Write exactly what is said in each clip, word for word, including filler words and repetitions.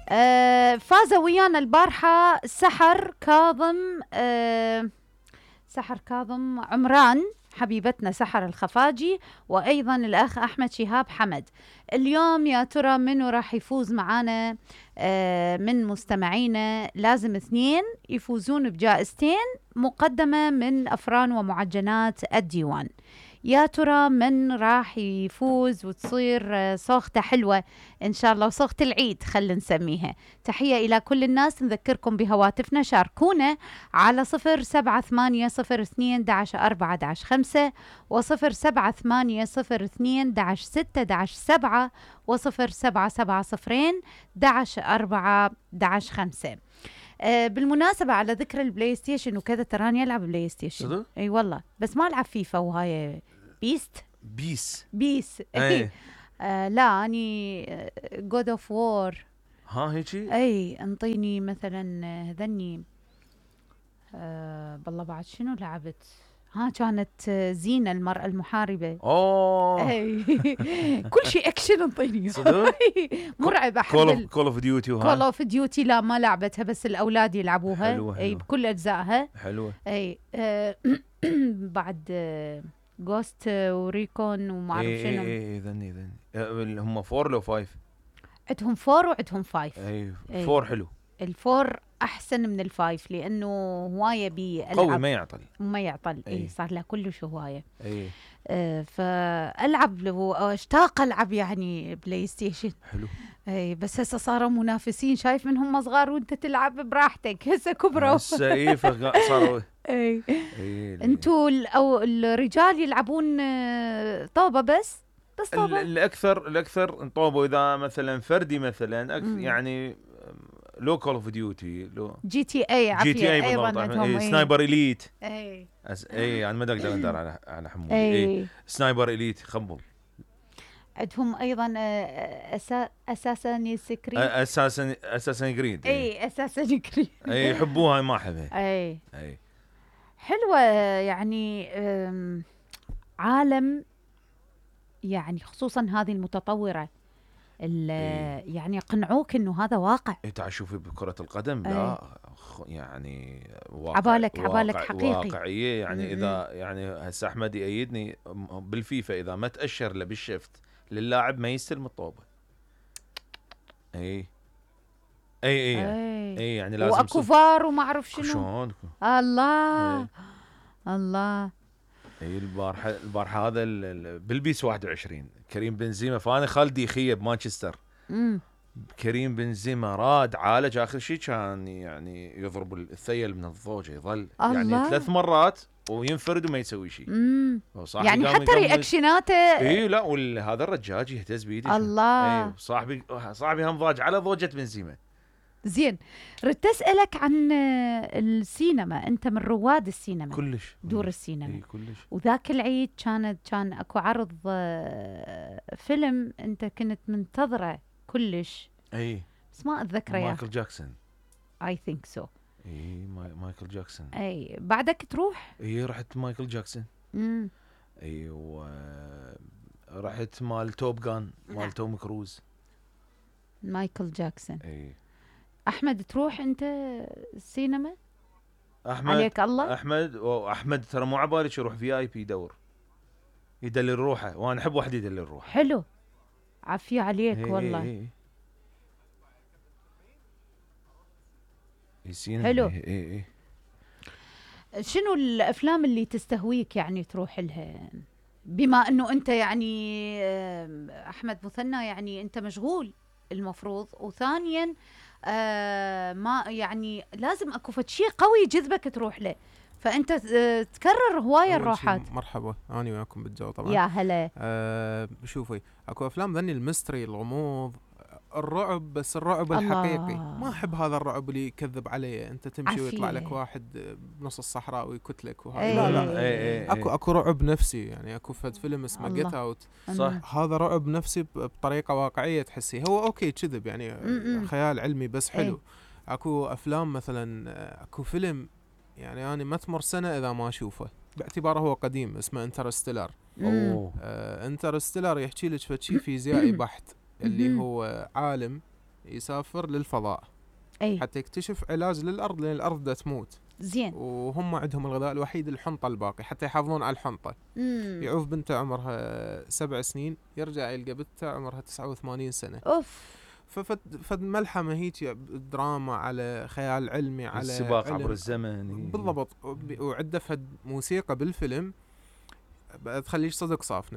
آه فاز ويانا البارحة سحر كاظم آه سحر كاظم عمران، حبيبتنا سحر الخفاجي، وأيضا الأخ أحمد شهاب حمد. اليوم يا ترى منو راح يفوز معانا آه من مستمعينا؟ لازم اثنين يفوزون بجائزتين مقدمة من أفران ومعجنات الديوان. يا ترى من راح يفوز وتصير صوخته حلوة إن شاء الله، وصوخة العيد خلينا نسميها. تحية إلى كل الناس، نذكركم بهواتفنا، شاركونا على صفر سبعة ثمانية صفر اثنين داش أربعة داش خمسة وصفر سبعة ثمانية صفر اثنين داش ستة داش سبعة وصفر سبعة سبعة صفرين داش أربعة داش خمسة. أه بالمناسبة على ذكر البلاي ستيشن وكذا، تراني ألعب بلاي ستيشن. صدق؟ أي والله، بس ما ألعب فيفا وهاي بيست بيس بيس اي آه لا اني جود اوف وور. ها هيجي اي انطيني مثلا هذني آه بالله بعد شنو لعبت؟ ها كانت زينة المرأة المحاربة. اوه اي كل شيء اكشن انطيني. صدق؟ مرعب. كول احب اوف كول اوف ديوتي كول وها اوف ديوتي. لا ما لعبتها، بس الاولاد يلعبوها. حلوة اي حلوة بكل اجزائها. حلوة. اي آه بعد جوست وريكون وما اعرف اي شنو. اي اي ذني ذني آه، هم فور لو فايف؟ عندهم فور وعندهم فايف. اي إيه. فور حلو. الفور احسن من الفايف لانه هوايه بيلعب قوي ما يعطل ما يعطل. اي إيه. صار له كلش هوايه. اي آه فالعب واشتاق العب يعني بلاي ستيشن. حلو. اي بس هسه صاروا منافسين، شايف منهم صغار وانت تلعب براحتك. هسه كبروا. هسه اي صاروا اي اي انتوا او الرجال يلعبون آه، طوبه بس بس طوبه. الاكثر الاكثر انطوبوا اذا مثلا فردي مثلا أكثر يعني لو كول اوف ديوتي لو جي تي اي عافيه. جي تي اي بالضبط. ايضا اي سنايبر اليت. اي أس... اي انا ما اقدر اندر على على حمودي. اي, اي سنايبر اليت خبل. عندهم ايضا أسا... اساسا سكريت. اساسا اساسا جريد. اي اساسا جريد. اي يحبوها ما احبها. اي اي حلوه يعني عالم يعني، خصوصا هذه المتطوره إيه. يعني يقنعوك انه هذا واقع. انت إيه شوفي بكره القدم لا أيه. يعني واقع عبالك عبالك واقع حقيقي واقعيه يعني. م-م. اذا يعني هسه احمد يأيدني بالفيفا، اذا ما تاشر له بالشفت للاعب ما يستلم الطوبه. اي اي اي يعني, أي يعني لازم واكو فار وما اعرف شنو. شلون الله أي. الله. اي البارحه البارحه هذا بالبيس واحد وعشرين كريم بنزيما، فانا خالدي خيه بمانشستر. امم كريم بنزيما راد عالج اخر شيء، كان يعني يضرب الثيل من الضوجه يظل الله. يعني ثلاث مرات وينفرد وما يسوي شيء. يعني حتى رياكشناته. اي لا وهذا الرجاج يهتز بيده الله. اي صاحبي صاحبي هم ضاج على ضوجه بنزيما. زين، ردت اسالك عن السينما، انت من رواد السينما كلش دور السينما. اي كلش. وذاك العيد كانت كان اكو عرض فيلم انت كنت منتظره كلش. اي بس ما اتذكره. يا مايكل جاكسون. اي ثينك سو. اي مايكل جاكسون. اي بعدك تروح؟ اي رحت مايكل جاكسون. امم اي و رحت مال توب جان مال توم كروز. مايكل جاكسون. اي احمد تروح انت السينما؟ احمد عليك الله. احمد واحمد ترى مو عبالي يروح في اي بي يدور يدلل روحه، وانا احب واحد يدلل روحه. حلو عافيه عليك. هي والله هي هي. حلو. هي هي. شنو الافلام اللي تستهويك يعني تروح لها، بما انه انت يعني احمد مثنى يعني انت مشغول المفروض، وثانيا آه ما يعني لازم اكو فد شيء قوي يجذبك تروح له، فانت تكرر هوايه الروحات. مرحبا انا وياكم بالجو طبعا. يا هلا. آه شوفي اكو افلام ذني الميستري الغموض الرعب، بس الرعب الحقيقي. ما احب هذا الرعب اللي يكذب علي، انت تمشي ويطلع لك واحد بنص الصحراء ويكتلك وهذا. ايه لا لا ايه ايه اكو اكو رعب نفسي يعني. اكو فد فيلم اسمه جيت اوت، صح. هذا رعب نفسي بطريقه واقعيه تحسي هو اوكي كذب يعني م-م. خيال علمي بس حلو. ايه. اكو افلام مثلا اكو فيلم يعني انا ما تمر سنه اذا ما اشوفه باعتباره هو قديم، اسمه انترستيلر. اوه آه انترستيلر يحكي لك فد شيء فيزيائي بحت، اللي هو عالم يسافر للفضاء أي. حتى يكتشف علاج للأرض، لأن الأرض دا تموت. زين. وهم عندهم الغذاء الوحيد الحنطة الباقي، حتى يحافظون على الحنطة. مم. يعوف بنته عمرها سبع سنين، يرجع يلقى بنته عمرها تسعة وثمانين سنة. أوف. ففد فد ملحمة هيك دراما على خيال علمي على السباق علم. عبر الزمن. بالضبط. وعده فد موسيقى بالفيلم تخليش صدق صافنة.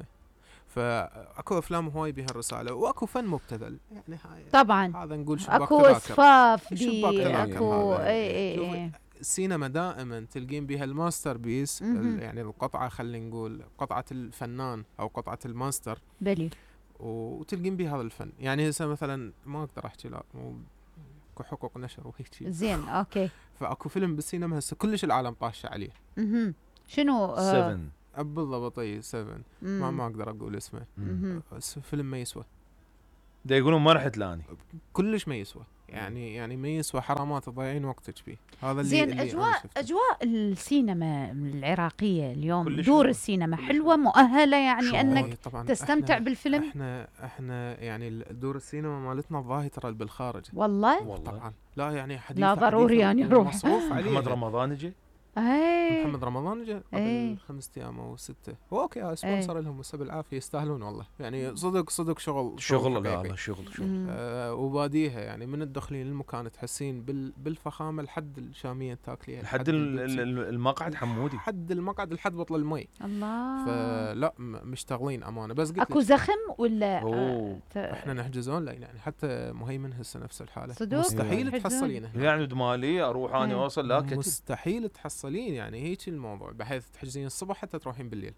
فاكو افلام هواي بها الرساله، واكو فن مبتذل يعني هاي طبعا. هذا نقول شباك اكو تذاكر. اسفاف شباك دي تذاكر اكو هذا. اي اي اي السينما دائما تلقين بها الماستر بيس، مهم. يعني القطعه خلينا نقول قطعه الفنان او قطعه الماستر، بلي. وتلقين بها هذا الفن. يعني هسه مثلا ما اقدر احكي لا مو اكو حقوق نشر وهيك شيء. زين اوكي. فاكو فيلم بالسينما هسه كلش العالم طاشه عليه. اها شنو؟ آه سفن. بالضبط. اي سفن. ما ما اقدر اقول اسمه. مهم. بس فيلم ما يسوى. دا يقولون ما رحت لاني. كلش ما يسوى. يعني يعني ما يسوى، حرامات تضيعين وقتك فيه. هذا اللي زين. اللي اجواء اجواء السينما العراقيه اليوم، دور حلو. السينما حلوه مؤهله يعني انك تستمتع احنا بالفيلم. احنا احنا يعني دور السينما مالتنا الظاهر ترى بالخارج. والله والله طبعا. لا يعني حديث لا ضروري يعني اروح. مصروف عليه. محمد رمضان اجى. اي محمد رمضان جاء ايه. قبل خمسة ايام او ستة. هو اوكي سبونسر ايه. لهم وسب العافيه، يستاهلون والله. يعني صدق صدق شغل شغل لا حقيقي. لا شغل شغل. مم. آه وباديها يعني من الدخلين المكان تحسين بال بالفخامه لحد الشاميه تاكليها لحد ال- ال- ال- المقعد حمودي. لحد المقعد لحد بطل المي. الله. فلا م- مشتغلين امانه. بس قلت اكو لك زخم ولا أوه. آه ت- احنا نحجزون لا يعني حتى مهيمن هسه نفس الحاله. صدق؟ مستحيل يحجزون. تحصلين هنا. يعني دمالي اروح اني ايه. اوصل لا كتب. مستحيل تحصلين يعني هيك الموضوع، بحيث تحجزين الصبح حتى تروحين بالليل.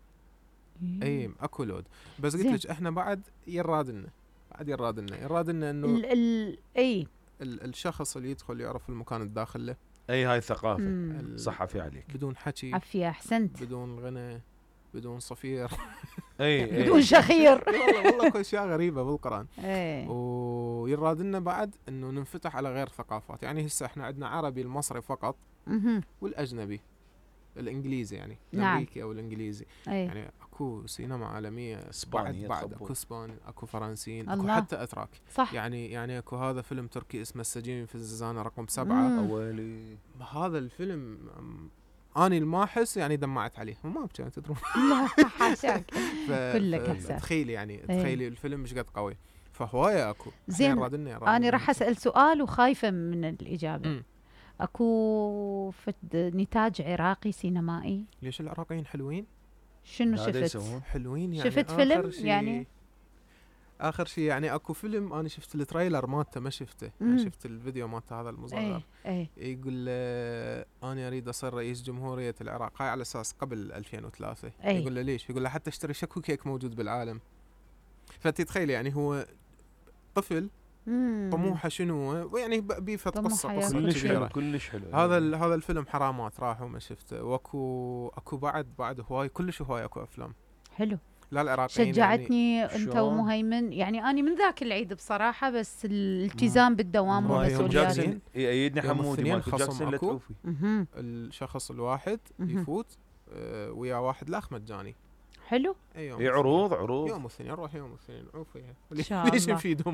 اي اكو لود. بس قلت زين. لك احنا بعد يرادنا بعد يرادنا يرادنا انه ال ال اي ال الشخص اللي يدخل يعرف المكان الداخل له. اي هاي الثقافه. مم. ال- صح في عليك. بدون حكي، عافيه احسنت. بدون غنى، بدون صفير. اي اي بدون شخير. والله والله اكو اشياء غريبه بالقران. ايه. ويرادنا بعد انه ننفتح على غير ثقافات. يعني هسه احنا عندنا عربي المصري فقط، مهم. والاجنبي الانجليزي يعني نعم. الامريكي او الانجليزي. ايه. يعني اكو سينما عالميه بعد اسبانيا بعد تخبل. اكو اسباني، اكو فرنسيين، اكو الله. حتى اتراك. صح. يعني يعني اكو هذا فيلم تركي اسمه السجين في الزنزانه رقم سبعة. مم. اولي. هذا الفيلم أم، اني الماحس يعني دمعت عليه وما ابكي تدرون. لا حاشاك. ف- كلك ف- إحساس. تخيلي يعني تخيلي الفيلم مش قد قوي. فهوايه اكو. زين. إحنا يرادلنا- يرادلنا. انا راح اسال سؤال وخايفه من الاجابه. مم. اكو فد نتاج عراقي سينمائي؟ ليش العراقيين حلوين؟ شنو هذا شفت؟ يسوون. حلوين يعني. شفت آخر فيلم شي يعني؟ اخر شيء يعني اكو فيلم انا شفت التريلر مالته ما شفته. مم. يعني شفت الفيديو مالته هذا المصغر. ايه ايه. يقول له انا اريد اصير رئيس جمهوريه العراق. هاي على اساس قبل ألفين وثلاثة. أي. يقول له ليش؟ يقول له حتى اشتري شكو كيك موجود بالعالم. فتتخيل يعني هو طفل مم. طموحه شنو هو، ويعني ب- بيفت طموحه قصه ياكل. قصه كلش حلو كبيره. كلش حلو. هذا ال- هذا الفيلم حرامات راح وما شفته. واكو اكو بعد بعد هواي كلش هواي اكو افلام. حلو. لا العراقيين يعني شجعتني انت شلون؟ ومهيمن. يعني انا من ذاك العيد بصراحه، بس الالتزام بالدوام ما مايكل يوم والمسؤوليات. جاكسون. جاكسون يأيدني يوم حمودي الاثنين مايكل خصم جاكسون لا أكو. تشوفي. مهم. الشخص الواحد مهم. يفوت آه، ويا واحد لاخ مجاني. حلو. اي يوم اي عروض عروض. يوم الاثنين نروح يوم الاثنين نعوف فيها. إن شاء ليش الله. نفيدهم؟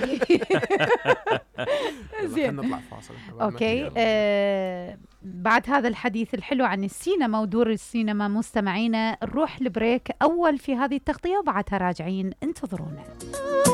زين. نطلع فاصل. إحنا بعد ما اوكي. نرجع. آه بعد هذا الحديث الحلو عن السينما ودور السينما مستمعينا، نروح البريك اول في هذه التغطيه وبعدها راجعين، انتظرونا.